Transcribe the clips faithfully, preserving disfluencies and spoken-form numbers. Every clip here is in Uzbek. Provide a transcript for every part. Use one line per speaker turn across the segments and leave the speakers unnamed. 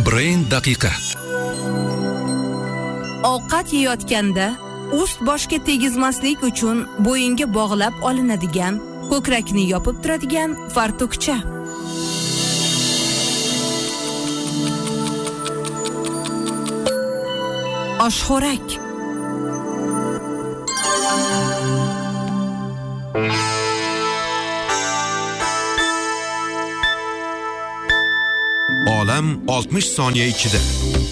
Brain daqiqa.
Ovqat yeyotganda ust boshga tegizmaslik uchun bo'yinga bog'lab olinadigan, ko'krakni yopib turadigan fartukcha. Oshxo'rak.
Olam oltmish soniya ichida.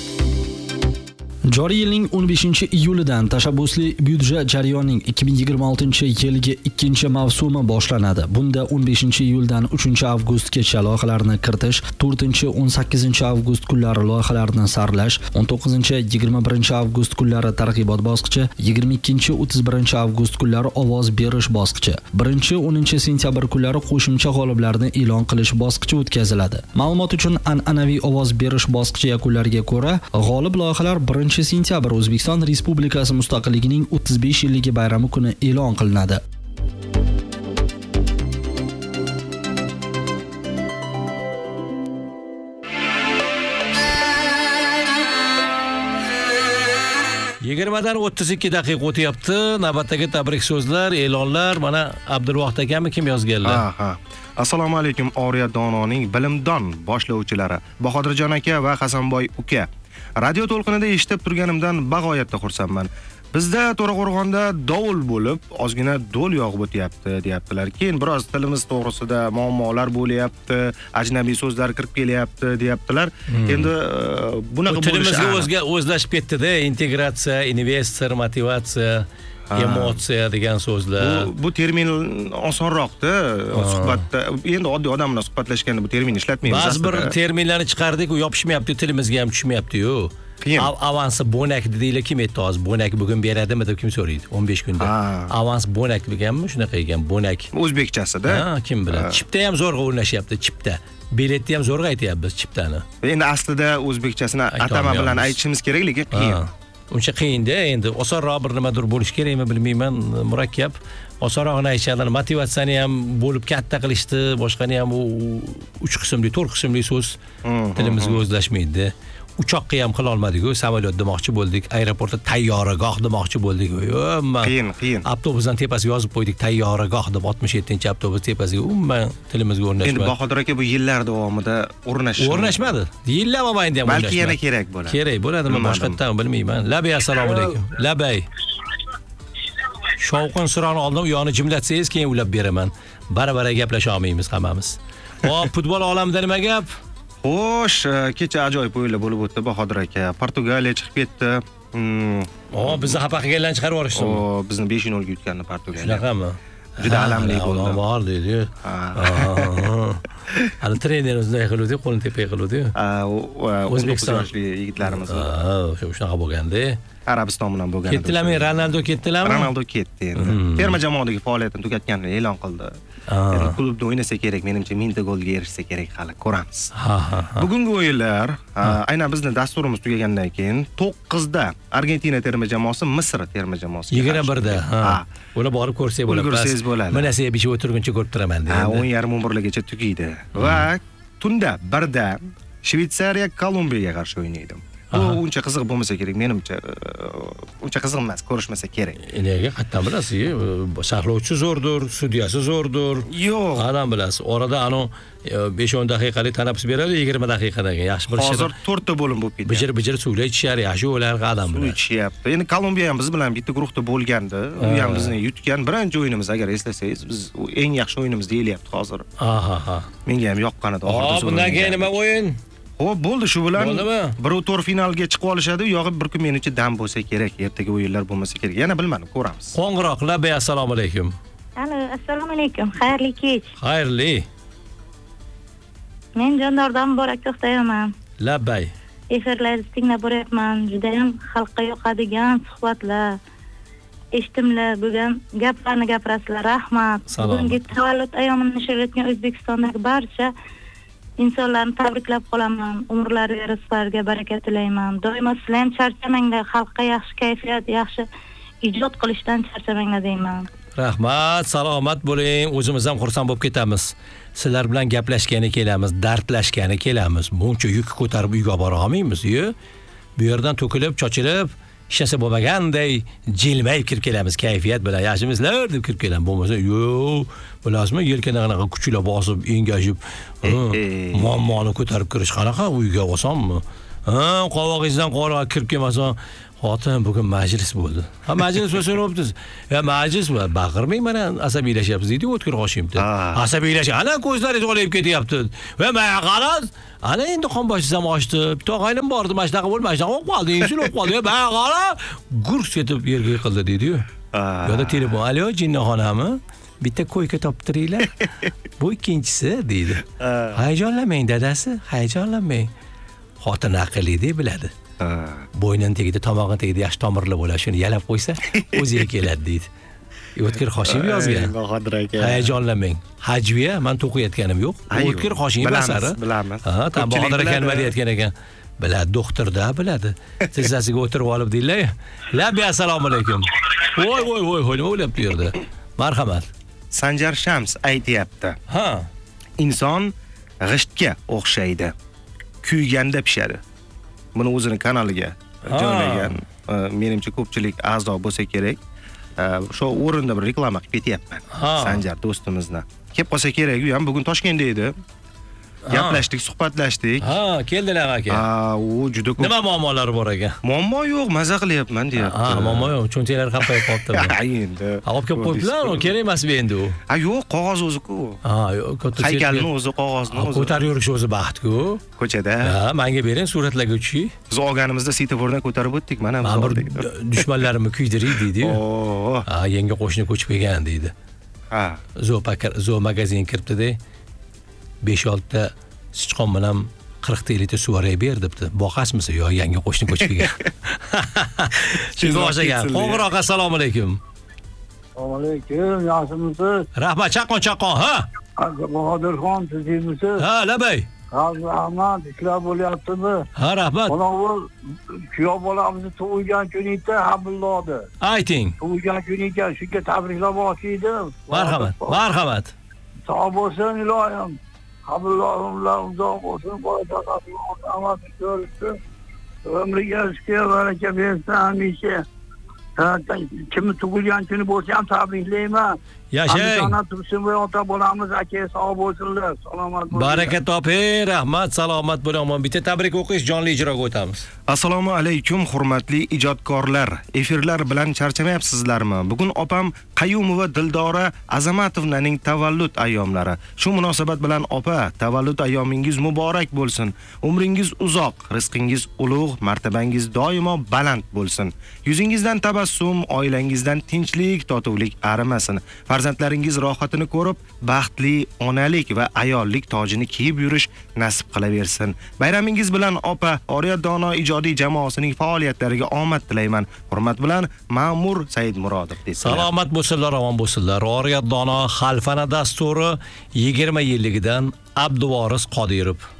Joriy yilning o'n beshinchi iyulidan tashabbusli byudjet jarayonining ikki ming yigirma oltinchi yilgi ikkinchi mavsumi boshlanadi. Bunda o'n beshinchi iyuldan uchinchi avgustgacha loyihalarni kiritish, to'rtinchi o'n sakkizinchi avgust kunlari loyihalarni saralash, o'n to'qqizinchi yigirma birinchi avgust kunlari targ'ibot bosqichi, yigirma ikkinchi o'ttiz birinchi avgust kunlari ovoz berish bosqichi, birinchi o'ninchi sentyabr kunlari qo'shimcha g'oliblarni e'lon qilish bosqichi o'tkaziladi. Ma'lumot uchun an'anaviy ovoz berish bosqichi yakunlariga ko'ra, g'olib loyihalar birinchi sentyabr O'zbekiston Respublikasi mustaqilligining o'ttiz besh yilligi bayrami kuni e'lon qilinadi.
yigirmadan o'ttiz ikki daqiqa o'tyapti. Navbatdagi tabrik so'zlar, e'lonlar. Mana Abdulvohid akami kim yozganlar?
Ha, ha. Assalomu alaykum Oriya Dononing bilimdon boshlovchilari Bahodirjon aka va Hasanboy uka. Radio to'lqinida eshitib turganimdan bag'oyatda xursandman. Bizda To'raqo'rg'onda dovul bo'lib, ozgina do'l yog'ib o'tyapti, deyaptilar. Keyin biroz tilimiz to'g'risida muammolar bo'lyapti, ajnabiy so'zlar kirib kelyapti, deyaptilar. Hmm. Endi bunaqa bo'lishi
tilimizga o'zga o'zlashib ketdi-da, integratsiya, investor, motivatsiya, emotsiya degan so'zlar.
Bu, bu termin osonroqda suhbatda, endi oddiy odam bilan suhbatlashganda bu termin ishlatmaymiz.
Ba'zi bir terminlarni chiqardik, u yopishmayapti, tilimizga ham tushmayapti-yu. Av avans bonak deydilar, kim aytdi hozir? Bonak bugun beradimi deb kim so'raydi? o'n besh kunda. Avans bonak deganmi? Shunaqa ekan, bonak.
O'zbekchasida.
Ha, kim biladi? Chipta ham zo'rg'a o'rnashyapti, chipta. Biletni ham zo'rg'a aytyapmiz, chiptani.
Endi aslida o'zbekchasini atama bilan aytishimiz kerak, lekin qiyin.
Uncha qiyin-da, endi osonroq bir nimadir bo'lish kerakmi, bilmayman, murakkab. Osonroqni aytishadi, motivatsiyani ham bo'lib katta qilishdi, boshqani ham u uch qismli, to'rt qismli so'z tilimizga o'zlashmaydi. Uchoqqa ham qila olmadik-ku, samolyot demoqchi bo'ldik, aeroportda tayyoragoh demoqchi bo'ldik.
Qiyin, qiyin.
Avtobusdan tepasiga yozib qo'ydik, tayyoragoh deb o'ttiz yettinchi avtobus tepasiga umuman tilimizga o'rnashmadi.
Endi Bahodir aka bu yillar davomida o'rnashdi.
O'rnashmadi. Yillar mobaynida ham o'rnashmadi.
Balki yana kerak bo'ladi.
Kerak bo'ladimi, boshqatdan bilmayman. Labay, assalomu alaykum. Labay. Shovqin suroni oldin u yoni jimlatsangiz, keyin ulab beraman. Bara-bara gaplasha olmaymiz hammamiz. Hop, futbol olamida nima gap?
Xo'sh, kecha ajoyib o'yinlar bo'lib o'tdi Bahodir aka. Portugaliya chiqib ketdi.
O, bizni xafa qilganlarni chiqarib yuborishdimi?
O, bizni besh nol ga yutgandi Portugaliya.
Shunaqami?
Juda alamli bo'ldi.
Alloh bor deydi. Hali trenerimiz shunday qiluvdi, qo'lini tepaga qiluvdi.
O'zbekiston yoshli yigitlarimiz.
Ha, shunaqa bo'lganda.
Arabiston bilan bo'lgan.
Ketdilarmi? Ronaldo ketdilarmi?
Ronaldo ketdi endi. Terma jamoadagi faoliyatini tugatganini e'lon qildi. Endi klubda o'ynasa kerak, menimcha mingta golga erishsa kerak, hali ko'ramiz.
Ha, ha.
Bugungi o'yinlar, aynan bizning dasturimiz tugagandan keyin to'qqizda Argentina terma jamoasi Misr terma jamoasi.
yigirma birda. Ha. Ular borib ko'rsak bo'ladi.
Ko'rsangiz bo'ladi.
Mana narsaga bishi o'tirguncha ko'rib turaman dedi.
Ha, o'n yarim o'n birgacha tugaydi. Va tunda birda Shveysariya Kolumbiyaga qarshi o'ynaydi. Bu uncha qiziq bo'lmasa kerak, menimcha uncha qiziq emas, ko'rishmasa kerak.
Nega qattan bilasiz? Sharhlovchi zo'rdir, sudyasi zo'rdir.
Yo'q.
Qanday bilasiz? Orada ano besh o'n daqiqalik tanaffus beradi, yigirma daqiqadan yaxshi bir
hozir to'rtta bo'lim bo'lib ketdi.
Bijir-bijir suvlar ichishar, yaxshi o'lar qadam bilan.
Suv ichishyapti. Endi Kolumbiya ham biz bilan bitta guruhda bo'lgandi. U ham bizni yutgan birinchi o'yinimiz, agar eslasangiz, biz eng yaxshi o'yinimiz deyilyapti hozir.
Aha, ha.
Menga ham yoqqan edi
oxirida. Bundan keyin nima o'yin?
Xo'p, bo'ldi, shu bilan bir to'rt finalga chiqib olishadi, yo'g'i bir kun menimcha dam bo'lsa kerak, ertaga o'yinlar bo'lmasa kerak. Yana bilmadim, ko'ramiz.
Qo'ng'iroq, Labay, assalomu alaykum.
Alo, assalomu alaykum. Xayrli kech.
Xayrli.
Men Jondordan Muborak to'xtayman.
Labay.
Efirlaringizni tinglab boryapman. Juda ham xalqqa yoqadigan suhbatlar, eshittimlar, bugun gaplarni gapirasizlar. Rahmat. Bugungi tavallud ayyomini nishonlayotgan O'zbekistondagi barcha insonlarni tabriklab qolaman. Umrlariga, rizqlariga baraka tilayman. Doimo sizlar ham charchamanglar, xalqqa yaxshi kayfiyat, yaxshi ijod qilishdan charchamanglar deyman.
Rahmat, salomat bo'ling. O'zimiz ham xursand bo'lib ketamiz. Sizlar bilan gaplashgani kelamiz, dardlashgani kelamiz. Buncha yuk ko'tarib uyga bora olmaymiz-yu. Bu yerdan to'kilib, chochilib, ishasi bo'lmaganday jilmayib kirib kelamiz, kayfiyat bilan yashimizlar deb kirib kelamiz. Bo'lmasa, yo'q, bilasizmi, yelkanaga kuchilab bosib, engashib, muammoni ko'tarib kirish qanaqa uyga osonmi? Ha, qovog'ingizdan qora kirib kelmasa, xotin bugun majlis bo'ldi. Ha, majlis bo'lsa o'psiz. Ya majlis va baqirmang, mana asabiylashyapsiz deydi, o'tkir qoshimda. Asabiylash, ana ko'zlaringiz olayib ketyapti. Va mana qarang, ana endi qonboshizam ochdi. Tog'aynim bordi, mana shunaqa bo'ldi, mana shunaqa olib qoldi, insul olib qoldi. Va qarang, gurs ketib yerga yiqildi deydi-yu. Yo'da telefon, "Alo, jinnaxonami? Bitta ko'yka toptiringlar." Bu ikkinchisi deydi. Hayajonlanmang dadasi, hayajonlanmang. Xotin aqlli biladi. Bo'ynin tagida, tomog'in tagida yaxshi tomirli bo'ladi, shuni yalab qo'ysa, o'ziga keladi deydi. O'tkir Hoshim yozgan.
Bahodir aka.
Hayajonlanmang. Hajviya men to'qiyotganim yo'q. O'tkir Hoshim asari.
Bilamiz.
Ha, tam Bahodir aka nima deyotgan ekan? Biladi, doktorda biladi. Tizzasiga o'tirib olib deylar. Labbi assalomu alaykum. Voy, voy, voy, voy, nima o'ylab tuyurdi? Marhamat.
Sanjar Shams aytayapti.
Ha.
Inson g'ishtga o'xshaydi. Kuyganda pishadi. Buni o'zini kanaliga joylagan, menimcha ko'pchilik a'zo bo'lsa kerak. Shu o'rinda bir reklama qilib ketyapman. Sanjar do'stimizni. Kelib qolsa kerak, u ham bugun Toshkentda edi. Gaplashdik, suhbatlashdik.
Ha, keldilar aka.
Ha, u juda ko'p.
Nima muammolari bor ekan?
Muammo yo'q, maza qilyapman deyapti.
Ha, muammo yo'q, cho'ntaklari qapayib qolibdi.
Ha, endi.
Ha, olib kelib qo'yibdilar, kerak emas endi u.
Ha, yo'q, qog'oz o'zi-ku.
Ha, yo'q, katta
haykalni o'zi, qog'ozni o'zi.
Ko'tarib yurish o'zi baxt-ku.
Ko'chada.
Ha, menga bering, suratlarga tushing.
Biz olganimizda svetofordan ko'tarib o'tdik, mana biz oldik.
Dushmanlarimni kuydiring deydi-yu.
Oo.
Ha, yangi qo'shni ko'chib kelgan deydi.
Ha.
Zo pakar, zo magazin kiribdi-da. besh olti ta sichqon bilan qirq ta ellik ta suvaray ber debdi. Boqasmisiz yo yangi qo'shni ko'chib kelgan. Shunga o'xshagan. Qo'ng'iroq, assalomu alaykum.
Assalomu alaykum, yaxshimisiz?
Rahmat, chaqon chaqon, ha?
Bahodirxon, sizmisiz?
Ha, labay.
Rahmat, ishlar bo'lyaptimi?
Ha, rahmat.
Mana kuyov bolamizni tug'ilgan kunida Abdullodi.
Ayting.
Tug'ilgan kuniga shunga tabriklamoqchi edim.
Marhamat, marhamat.
Sog' bo'lsin iloyim. Abdullohim bilan uzoq bo'lsin, bola chaqasini amalga ko'rsin. Umriga shukr, baraka bersin hamisha. Kimni tug'ilgan kuni bo'lsa ham tabriklayman.
Yashang.
Ana Tursunboy ota bolamiz aka sog' bo'lsinlar. Salomat bo'ling.
Baraka toping, rahmat, salomat bo'ling. Bitta tabrik o'qish, jonli ijroga o'tamiz.
Assalomu alaykum, hurmatli ijodkorlar. Efirlar bilan charchamayapsizlarmi? Bugun opam Qayumova Dildora Azamatovnaning tavallud ayyomlari. Shu munosabat bilan opa, tavallud ayyomingiz muborak bo'lsin. Umringiz uzoq, rizqingiz ulug', martabangiz doimo baland bo'lsin. Yuzingizdan tabassum, oilangizdan tinchlik, totuvlik arimasin. Farzandlaringiz rohatini ko'rib, baxtli onalik va ayollik tojini kiyib yurish nasib qilaversin. Bayramingiz bilan opa, Oriyat Dono ijodiy jamoasining faoliyatlariga omad tilayman. Hurmat bilan Ma'mur Saidmurodov deb.
Salomat bo'lsinlar, omon bo'lsinlar. Oriyat Dono xalfana dasturi yigirma yilligidan Abduvoris Qodirov.